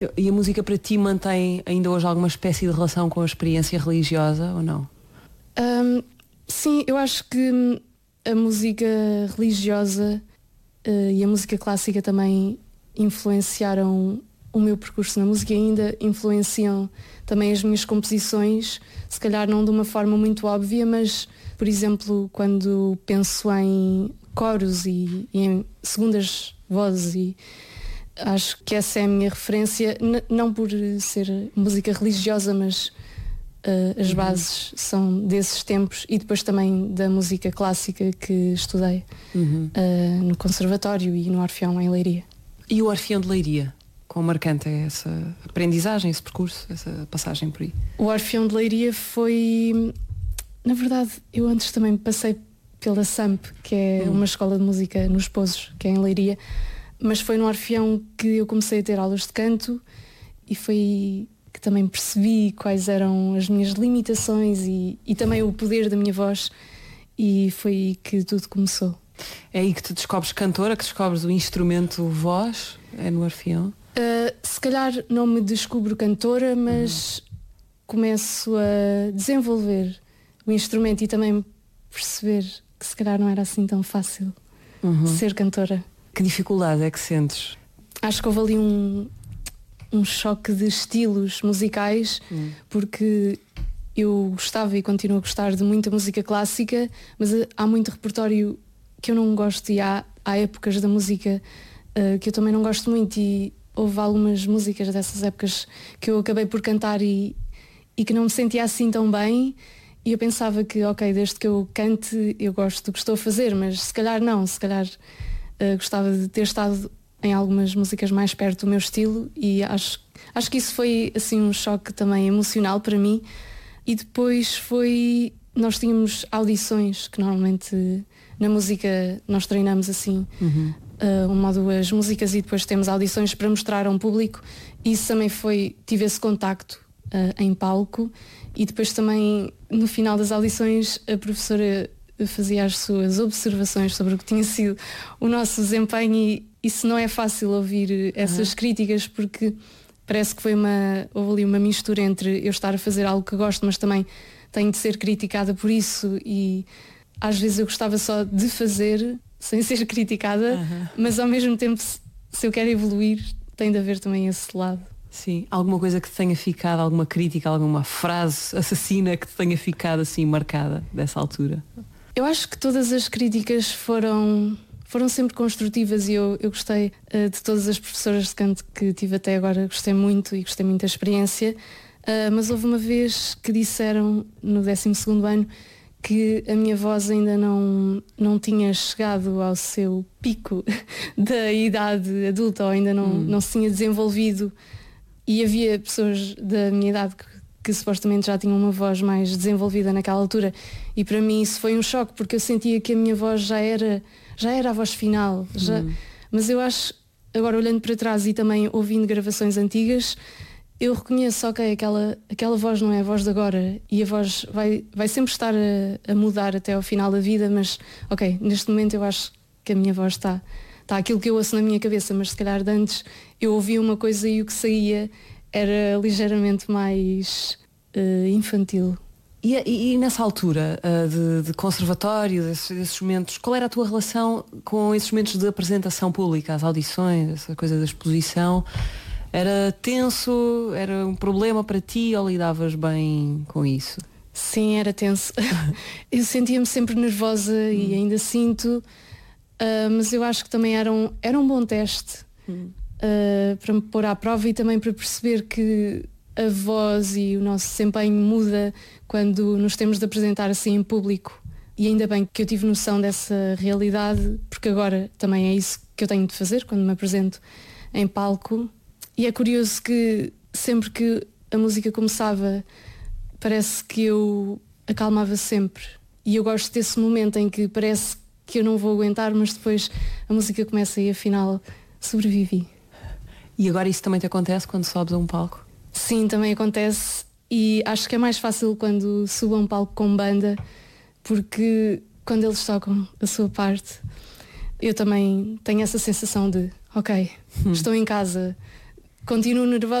E a música para ti mantém ainda hoje alguma espécie de relação com a experiência religiosa ou não? Sim, eu acho que a música religiosa e a música clássica também influenciaram o meu percurso na música e ainda influenciam também as minhas composições, se calhar não de uma forma muito óbvia, mas, por exemplo, quando penso em coros e em segundas vozes, e acho que essa é a minha referência, não por ser música religiosa, mas as bases são desses tempos e depois também da música clássica que estudei no Conservatório e no Orfeão em Leiria. E o Orfeão de Leiria? Quão marcante é essa aprendizagem, esse percurso, essa passagem por aí? O Orfeão de Leiria foi... Na verdade, eu antes também passei pela SAMP, que é uma escola de música nos Pozos, que é em Leiria, mas foi no Orfeão que eu comecei a ter aulas de canto e foi que também percebi quais eram as minhas limitações e também o poder da minha voz, e foi aí que tudo começou. É aí que te descobres cantora, que descobres o instrumento voz? É no Orfeão? Se calhar não me descubro cantora, mas começo a desenvolver o instrumento e também perceber que se calhar não era assim tão fácil ser cantora. Que dificuldade é que sentes? Acho que houve ali um choque de estilos musicais, porque eu gostava e continuo a gostar de muita música clássica, mas há muito repertório que eu não gosto e há épocas da música que eu também não gosto muito, e houve algumas músicas dessas épocas que eu acabei por cantar e que não me sentia assim tão bem, e eu pensava que, ok, desde que eu cante eu gosto do que estou a fazer, mas se calhar não, se calhar gostava de ter estado em algumas músicas mais perto do meu estilo, e acho que isso foi assim um choque também emocional para mim. E depois nós tínhamos audições, que normalmente na música nós treinamos assim uma ou duas músicas e depois temos audições para mostrar a um público, e isso também tive esse contacto em palco, e depois também no final das audições a professora fazia as suas observações sobre o que tinha sido o nosso desempenho, e isso não é fácil ouvir essas críticas, porque parece que houve ali uma mistura entre eu estar a fazer algo que gosto, mas também tenho de ser criticada por isso, e às vezes eu gostava só de fazer sem ser criticada, mas ao mesmo tempo, se eu quero evoluir, tem de haver também esse lado. Sim, alguma coisa que te tenha ficado, alguma crítica, alguma frase assassina que te tenha ficado assim marcada dessa altura? Eu acho que todas as críticas foram sempre construtivas, e eu gostei de todas as professoras de canto que tive até agora, gostei muito e gostei muito da experiência, mas houve uma vez que disseram no 12º ano que a minha voz ainda não tinha chegado ao seu pico da idade adulta, ou ainda não se tinha desenvolvido, e havia pessoas da minha idade que supostamente já tinham uma voz mais desenvolvida naquela altura, e para mim isso foi um choque, porque eu sentia que a minha voz já era a voz final, mas eu acho, agora olhando para trás e também ouvindo gravações antigas, eu reconheço, ok, aquela voz não é a voz de agora, e a voz vai sempre estar a mudar até ao final da vida, mas ok, neste momento eu acho que a minha voz está aquilo que eu ouço na minha cabeça, mas se calhar de antes eu ouvia uma coisa e o que saía era ligeiramente mais infantil. E nessa altura de conservatório, desses momentos, qual era a tua relação com esses momentos de apresentação pública, as audições, essa coisa da exposição? Era tenso? Era um problema para ti, ou lidavas bem com isso? Sim, era tenso. Eu sentia-me sempre nervosa e ainda sinto, mas eu acho que também era um bom teste para me pôr à prova, e também para perceber que a voz e o nosso desempenho muda quando nos temos de apresentar assim em público. E ainda bem que eu tive noção dessa realidade, porque agora também é isso que eu tenho de fazer quando me apresento em palco. E é curioso que sempre que a música começava, parece que eu acalmava sempre. E eu gosto desse momento em que parece que eu não vou aguentar, mas depois a música começa e afinal sobrevivi. E agora isso também te acontece quando sobes a um palco? Sim, também acontece, e acho que é mais fácil quando subo a um palco com banda, porque quando eles tocam a sua parte, eu também tenho essa sensação de, ok, estou em casa, continuo nervosa